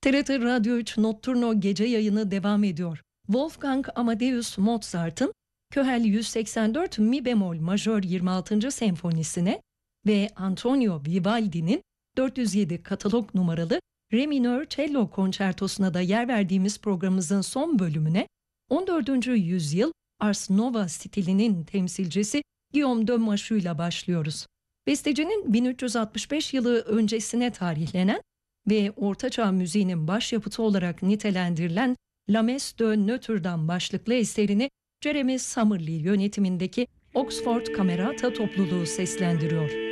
TRT Radyo 3 Notturno gece yayını devam ediyor. Wolfgang Amadeus Mozart'ın Köhel 184 Mi bemol majör 26. senfonisine ve Antonio Vivaldi'nin 407 katalog numaralı Re minör cello konçertosuna da yer verdiğimiz programımızın son bölümüne 14. yüzyıl Ars Nova stilinin temsilcisi Guillaume de Machu ile başlıyoruz. Bestecinin 1365 yılı öncesine tarihlenen ve Ortaçağ müziğinin başyapıtı olarak nitelendirilen La Messe de Notre Dame başlıklı eserini Jeremy Summerlee yönetimindeki Oxford Camerata topluluğu seslendiriyor.